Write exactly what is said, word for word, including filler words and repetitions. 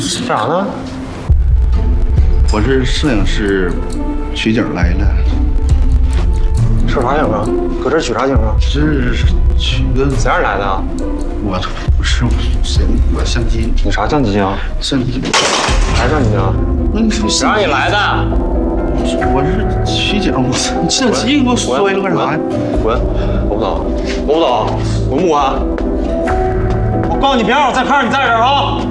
干啥呢？ 我是摄影师，取景来了。 摄啥景啊？搁这取啥景啊？ 是取个谁让你来的啊？ 我不是谁，我相机。 你啥相机啊？ 相机。 啥相机啊？ 那你谁让你来的？ 我是取景，我相机给我摔了干啥呀？ 滚！我不走，我不走，滚不滚？我告诉你，别让我再看着你在这儿啊！